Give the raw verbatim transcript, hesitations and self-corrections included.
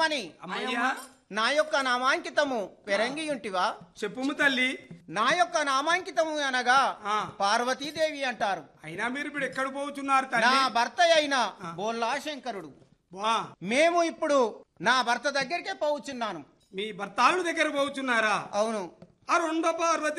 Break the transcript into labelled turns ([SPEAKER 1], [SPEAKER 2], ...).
[SPEAKER 1] మాయమ్మని
[SPEAKER 2] అమ్మయ్యా
[SPEAKER 1] నా యొక్క నామాంకితము పెరంగియుంటివా?
[SPEAKER 2] చెప్పుము తల్లి.
[SPEAKER 1] నా యొక్క నామాంకితము అనగా
[SPEAKER 2] ఆ.
[SPEAKER 1] పార్వతీదేవి అంటారు.
[SPEAKER 2] అయినా మీరు ఇప్పుడు ఎక్కడ పోతున్నారు
[SPEAKER 1] నా
[SPEAKER 2] తల్లి?
[SPEAKER 1] భర్త అయిన బోల్లా శంకరుడు.
[SPEAKER 2] వా,
[SPEAKER 1] మేము ఇప్పుడు నా భర్త దగ్గరికే పోవచ్చున్నాను.
[SPEAKER 2] మీ భర్తాలు దగ్గర పోతున్నారా?
[SPEAKER 1] అవును.
[SPEAKER 2] ఆ రెండో పార్వతి